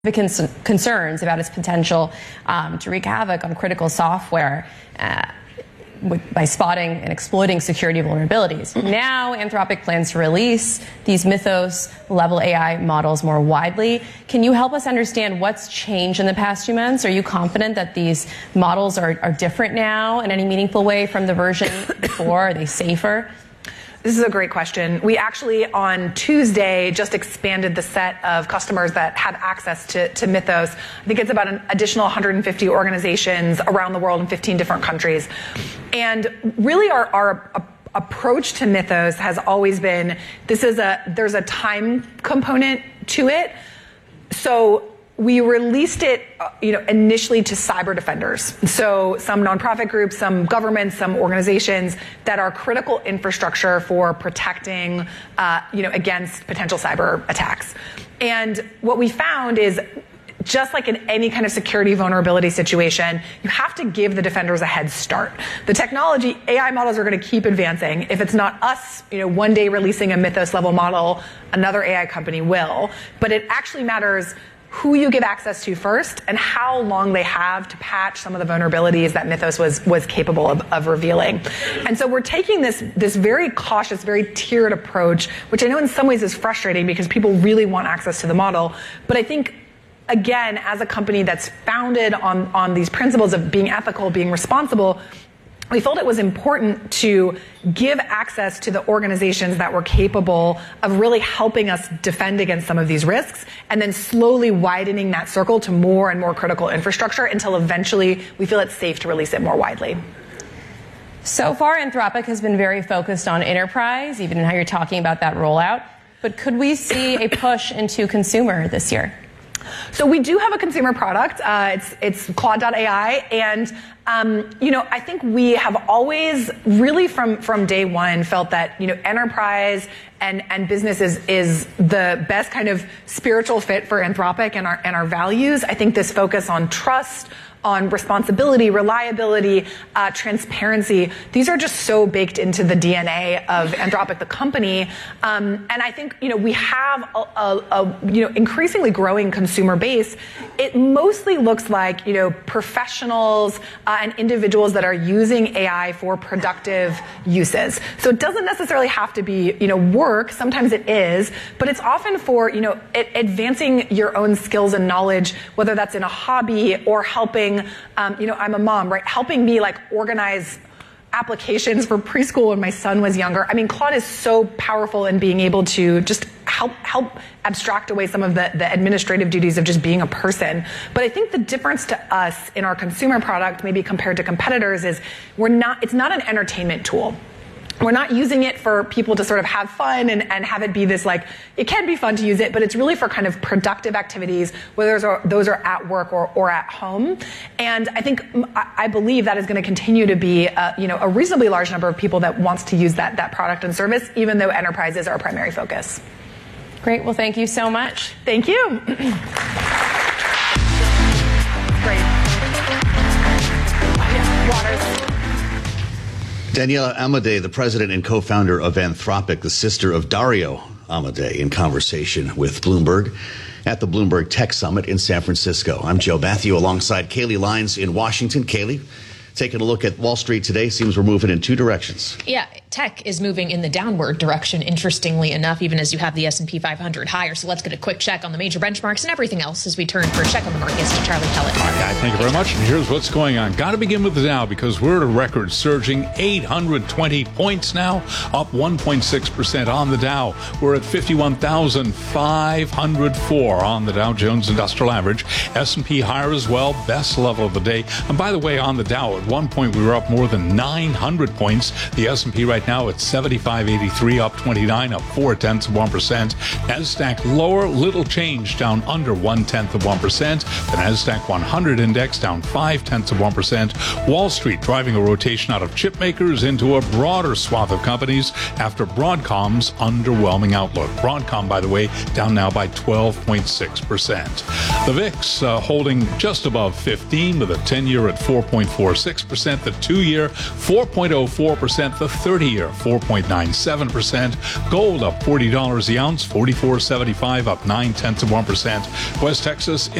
concerns about its potential to wreak havoc on critical software by spotting and exploiting security vulnerabilities. Now, Anthropic plans to release these Mythos-level AI models more widely. Can you help us understand what's changed in the past few months? Are you confident that these models are different now in any meaningful way from the version before? Are they safer? This is a great question. We actually, on Tuesday, just expanded the set of customers that have access to Mythos. I think it's about an additional 150 organizations around the world in 15 different countries. And really our approach to Mythos has always been, there's a time component to it. So we released it, initially to cyber defenders. So some nonprofit groups, some governments, some organizations that are critical infrastructure for protecting, against potential cyber attacks. And what we found is, just like in any kind of security vulnerability situation, you have to give the defenders a head start. The technology, AI models are going to keep advancing. If it's not us, one day releasing a Mythos level model, another AI company will. But it actually matters who you give access to first and how long they have to patch some of the vulnerabilities that Mythos was capable of revealing. And so we're taking this very cautious, very tiered approach, which I know in some ways is frustrating because people really want access to the model. But I think, again, as a company that's founded on these principles of being ethical, being responsible, we felt it was important to give access to the organizations that were capable of really helping us defend against some of these risks, and then slowly widening that circle to more and more critical infrastructure until eventually we feel it's safe to release it more widely. So far, Anthropic has been very focused on enterprise, even in how you're talking about that rollout. But could we see a push into consumer this year? So we do have a consumer product. It's Claude.ai, and I think we have always really from day one felt that enterprise and business is the best kind of spiritual fit for Anthropic and our values. I think this focus on trust, on responsibility, reliability, transparency. These are just so baked into the DNA of Anthropic, the company. And I think, we have a increasingly growing consumer base. It mostly looks like, professionals and individuals that are using AI for productive uses. So it doesn't necessarily have to be, work. Sometimes it is, but it's often for, advancing your own skills and knowledge, whether that's in a hobby or helping I'm a mom, right? Helping me organize applications for preschool when my son was younger. I mean, Claude is so powerful in being able to just help abstract away some of the administrative duties of just being a person. But I think the difference to us in our consumer product, maybe compared to competitors, is it's not an entertainment tool. We're not using it for people to sort of have fun and have it be this it can be fun to use it, but it's really for kind of productive activities, whether those are at work or at home. And I believe that is going to continue to be, a reasonably large number of people that wants to use that product and service, even though enterprise is our primary focus. Great. Well, thank you so much. Thank you. Great. Waters. Daniela Amodei, the president and co-founder of Anthropic, the sister of Dario Amodei, in conversation with Bloomberg at the Bloomberg Tech Summit in San Francisco. I'm Joe Matthew alongside Kaylee Lyons in Washington. Kaylee, taking a look at Wall Street today, seems we're moving in two directions. Yeah, tech is moving in the downward direction, interestingly enough, even as you have the S&P 500 higher. So let's get a quick check on the major benchmarks and everything else as we turn for a check on the markets to Charlie Pellet. All right, thank you very much. And here's what's going on. Got to begin with the Dow because we're at a record surging 820 points now, up 1.6% on the Dow. We're at 51,504 on the Dow Jones Industrial Average. S&P higher as well, best level of the day. And by the way, on the Dow, at one point we were up more than 900 points. The S&P right now at 7583, up 29, up 0.4%. NASDAQ lower, little change, down under 0.1%. The NASDAQ 100 index down 0.5%. Wall Street driving a rotation out of chip makers into a broader swath of companies after Broadcom's underwhelming outlook. Broadcom, by the way, down now by 12.6%. The VIX holding just above 15 with a 10-year at 4.46. 4.06%, the 2-year 4.04%, the 30-year 4.97%. Gold up $40 the ounce, $44.75, up 0.9%. West Texas